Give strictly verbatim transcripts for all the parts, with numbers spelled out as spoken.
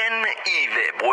bien y de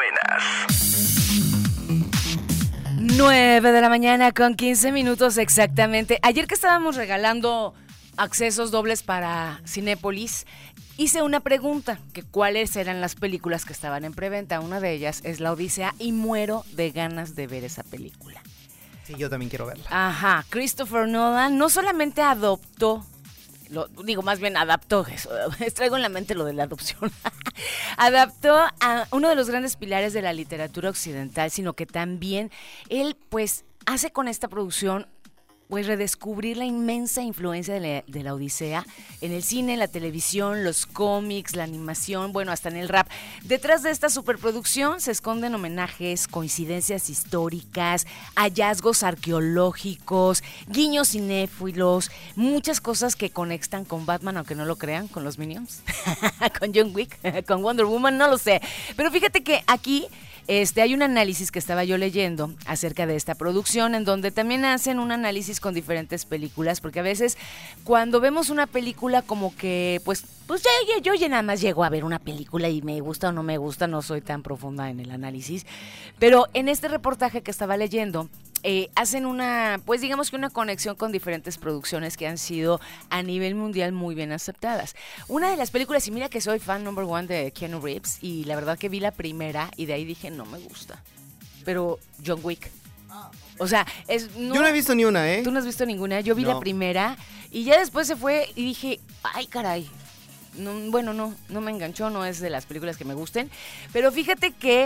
buenas. nueve de la mañana con quince minutos exactamente. Ayer que estábamos regalando accesos dobles para Cinépolis, hice una pregunta, que cuáles eran las películas que estaban en preventa. Una de ellas es La Odisea y muero de ganas de ver esa película. Sí, yo también quiero verla. Ajá, Christopher Nolan no solamente adoptó, lo, digo más bien adaptó, eso, traigo en la mente lo de la adopción, adaptó a uno de los grandes pilares de la literatura occidental, sino que también él pues hace con esta producción pues redescubrir la inmensa influencia de la, de la Odisea en el cine, en la televisión, los cómics, la animación, bueno, hasta en el rap. Detrás de esta superproducción se esconden homenajes, coincidencias históricas, hallazgos arqueológicos, guiños cinéfilos, muchas cosas que conectan con Batman, aunque no lo crean, con los Minions, con John Wick, con Wonder Woman, no lo sé. Pero fíjate que aquí Este, hay un análisis que estaba yo leyendo acerca de esta producción, en donde también hacen un análisis con diferentes películas, porque a veces cuando vemos una película como que, pues, pues ya, ya, yo ya nada más llego a ver una película y me gusta o no me gusta, no soy tan profunda en el análisis, pero en este reportaje que estaba leyendo, Eh, hacen una, pues digamos que una conexión con diferentes producciones que han sido a nivel mundial muy bien aceptadas. Una de las películas, y mira que soy fan number one de Keanu Reeves, y la verdad que vi la primera y de ahí dije, no me gusta. Pero John Wick. O sea, es... No, yo no he visto ni una, ¿eh? Tú no has visto ninguna, yo vi no. la primera y ya después se fue y dije, ay caray. No, bueno, no, no me enganchó, no es de las películas que me gusten, pero fíjate que